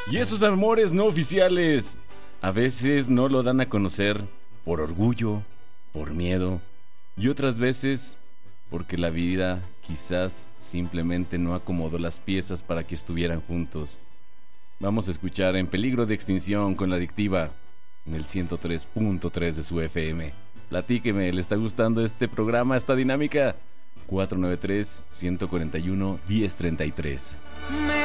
Y esos amores no oficiales a veces no lo dan a conocer por orgullo, por miedo, y otras veces porque la vida quizás simplemente no acomodó las piezas para que estuvieran juntos. Vamos a escuchar En Peligro de Extinción con La Adictiva en el 103.3 de su FM. Platíqueme, ¿le está gustando este programa, esta dinámica? 493-141-1033.